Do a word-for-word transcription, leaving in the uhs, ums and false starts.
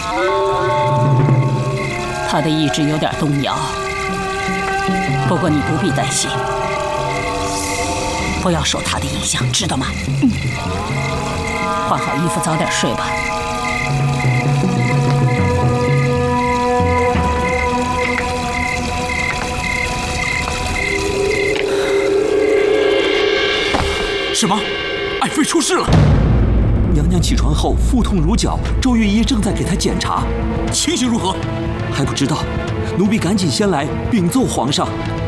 他的意志有点动摇，不过你不必担心，不要受他的影响，知道吗？嗯。换好衣服，早点睡吧。 什么？爱妃出事了！ 娘娘起床后腹痛如绞，周御医正在给她检查， 情形如何？ 还不知道。奴婢赶紧先来禀奏皇上。